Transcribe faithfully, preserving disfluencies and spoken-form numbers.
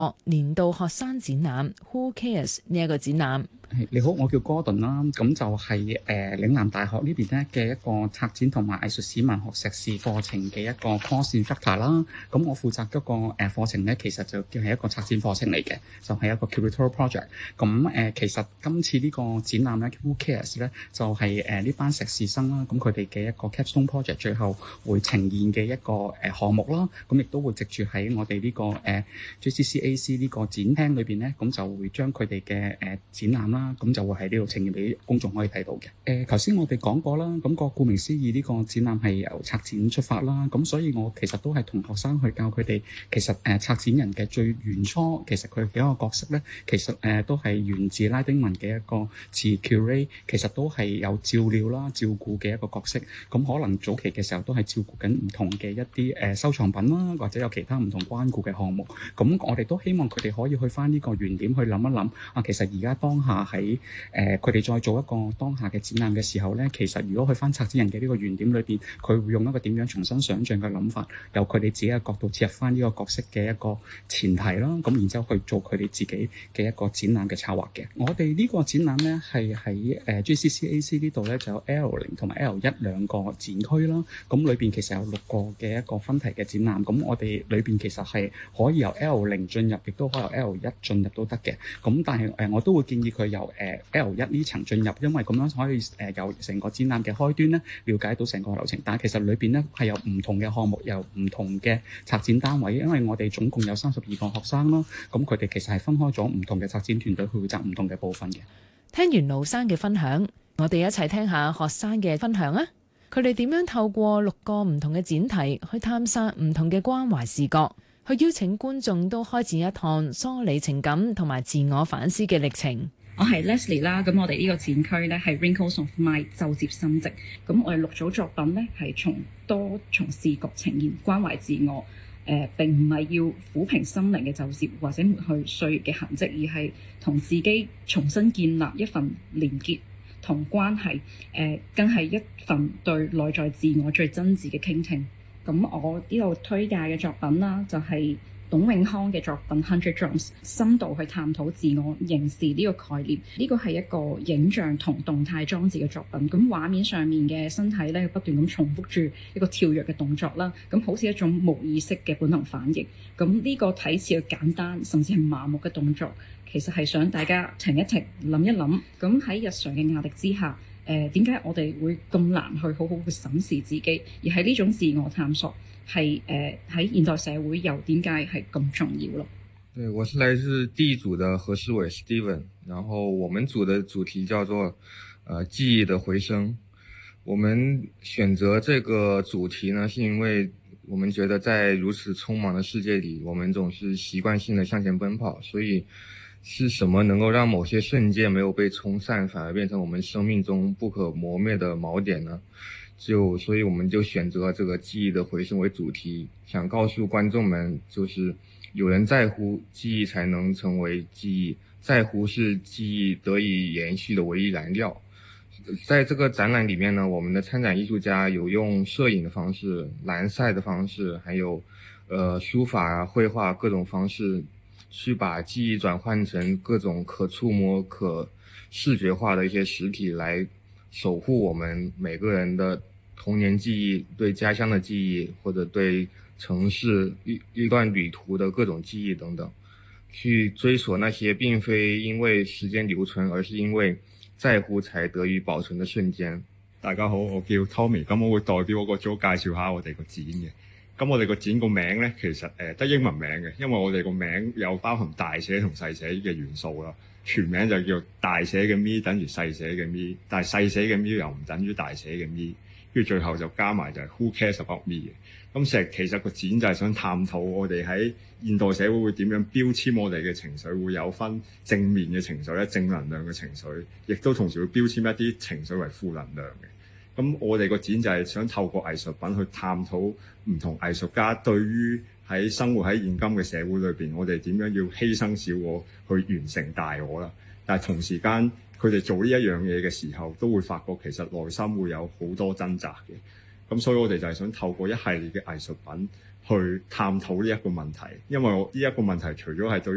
年度學生展覽 Who Cares 呢一個展覽。 你好，我叫 Gordon 啦，咁就係、是、誒、呃、嶺南大學呢邊咧嘅一個策展同埋藝術史文學碩士課程嘅一個 course instructor 啦。咁我負責嗰個誒課程咧，其實就叫係一個策展課程嚟嘅，就係、是、一個 curatorial project。咁誒、呃、其實今次呢個展覽咧 Who Cares 咧，就係誒呢班碩士生啦，咁佢哋嘅一個 capstone project 最後會呈現嘅一個誒項目啦。咁亦都會藉住喺我哋呢、這個誒、呃、J C C A C 呢個展廳裏邊咧，咁就會將佢哋嘅誒展覽啦。咁就會喺呢度呈現俾公眾可以睇到嘅。誒、呃，頭先我哋講過啦，咁、那個顧名思義，呢個展覽係由策展出發啦。咁所以我其實都係同學生去教佢哋，其實誒、呃、策展人嘅最原初，其實佢嘅一個角色咧，其實誒、呃、都係源自拉丁文嘅一個字 curate， 其實都係有照料啦、照顧嘅一個角色。咁可能早期嘅時候都係照顧緊唔同嘅一啲誒、呃、收藏品啦，或者有其他唔同關顧嘅項目。咁我哋都希望佢哋可以去返呢個原點去諗一諗啊，其實而家當下喺誒佢哋再做一個當下嘅展覽嘅時候咧，其實如果去翻策展人嘅呢個原點裏邊，佢會用一個點樣重新想像嘅諗法，由佢哋自己嘅角度切入翻呢個角色嘅一個前提啦，咁然之後去做佢哋自己嘅一個展覽嘅策劃嘅。我哋呢個展覽咧係喺誒 J C C A C 呢度咧就有 L 零同埋 L 一兩個展區啦，咁裏邊其實有六個嘅一個分題嘅展覽，咁我哋裏邊其實係可以由 L 零進入，亦都可以由 L 一進入都得嘅。咁但係誒、呃、我都會建議佢由誒、呃 L 一呢層進入，因為咁樣可以誒、呃、由成個展覽嘅開端咧，了解到成個流程。但係其實裏邊咧係有唔同嘅項目，有唔同嘅策展單位，因為我哋總共有三十二個學生啦，咁佢哋其實係分開咗唔同嘅策展團隊去負責唔同嘅部分嘅。 聽完盧生嘅分享，我哋一齊聽下學生嘅分享啊！佢哋點樣透過六個唔同嘅展題去探索唔同嘅關懷視角，去邀請觀眾都開展一趟梳理情感同埋自我反思嘅歷程。 我係 Leslie 啦，咁我哋呢個展區咧係 Wrinkles of Mind 皺摺心跡，咁我哋六組作品咧係從多重視覺呈現關懷自我，誒、呃、並唔係要撫平心靈嘅皺摺或者抹去歲月嘅痕跡，而係同自己重新建立一份連結同關係，誒、呃、更係一份對內在自我最真摯嘅傾聽。咁我呢度推介嘅作品啦，就係、是董永康嘅作品《Hundred Drums》，深度去探討自我凝視呢個概念。呢個係一個影像同動態裝置嘅作品。咁畫面上面嘅身體咧，不斷咁重複住一個跳躍嘅動作啦。咁好似一種無意識嘅本能反應。咁呢個睇似嘅簡單，甚至係麻木嘅動作，其實係想大家停一停，諗一諗。咁喺日常嘅壓力之下，誒點解我哋會咁難去好好去審視自己？而係呢種自我探索。係誒喺現代社會又點解係咁重要咯？ 對，我是來自 D 組的何詩偉 Steven， 然後我們組的主題叫做呃記憶的回聲。我們選擇這個主題呢，是因為我們覺得在如此匆忙的世界裏，我們總是習慣性的向前奔跑，所以是什麼能夠讓某些瞬間沒有被沖散，反而變成我們生命中不可磨滅的錨點呢？就所以我們就選擇這個記憶的回聲為主題，想告訴觀眾們，就是有人在乎，記憶才能成為記憶，在乎是記憶得以延續的唯一燃料。在這個展覽裏面呢，我們的參展藝術家有用攝影的方式、藍曬的方式，還有呃書法啊、繪畫各種方式，去把記憶轉換成各種可觸摸、可視覺化的一些實體，來守護我們每個人的童年記憶，對家鄉的記憶，或者對城市一一段旅途的各種記憶等等，去追索那些並非因為時間留存，而是因為在乎才得以保存的瞬間。 大家好，我叫 Tommy， 咁我會代表我個組介紹下我哋個展嘅。咁我哋個展個名咧，其實誒得英文名嘅，因為我哋個名有包含大寫同細寫嘅元素啦。全名就叫大寫嘅咪等於細寫嘅咪，但係細寫嘅咪又唔等於大寫嘅咪。跟住最後就加埋就係 Who cares about me 嘅。咁成其實個展就係想探討我哋喺現代社會會點樣標籤我哋嘅情緒，會有分正面嘅情緒咧，正能量嘅情緒，亦都同時會標籤一啲情緒為負能量嘅。咁我哋個展就係想透過藝術品去探討唔同藝術家對於喺生活喺現今嘅社會裏邊，我哋點樣要犧牲小我去完成大我啦。但係同時間佢哋做呢一樣嘢嘅時候，都會發覺其實內心會有好多掙扎嘅。咁所以我哋就係想透過一系列嘅藝術品去探討呢一個問題，因為呢一個問題除咗係對